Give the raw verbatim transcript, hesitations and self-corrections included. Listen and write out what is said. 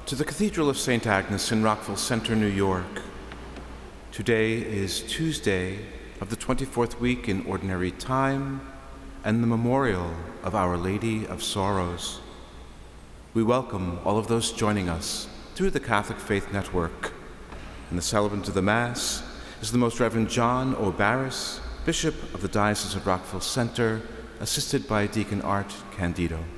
to the Cathedral of Saint Agnes in Rockville Centre, New York. Today is Tuesday of the twenty-fourth week in Ordinary Time and the memorial of Our Lady of Sorrows. We welcome all of those joining us through the Catholic Faith Network. And the celebrant of the Mass is the Most Reverend John O'Barris, Bishop of the Diocese of Rockville Centre, assisted by Deacon Art Candido.